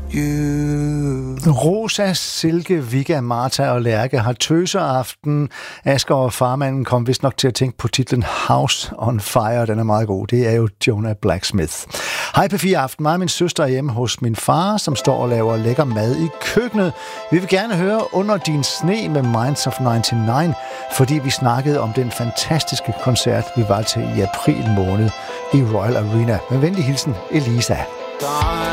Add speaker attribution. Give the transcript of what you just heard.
Speaker 1: Rosa, Silke, Vigga, Martha og Lærke har tøseaften. Asger og farmanden kom vist nok til at tænke på titlen House on Fire. Den er meget god. Det er jo Jonah Blacksmith. Hej P4 Aften. Mig og min søster er hjemme hos min far, som står og laver lækker mad i køkkenet. Vi vil gerne høre Under din sne med Minds of 99, fordi vi snakkede om den fantastiske koncert, vi var til i april måned i Royal Arena. Med venlig hilsen, Elisa.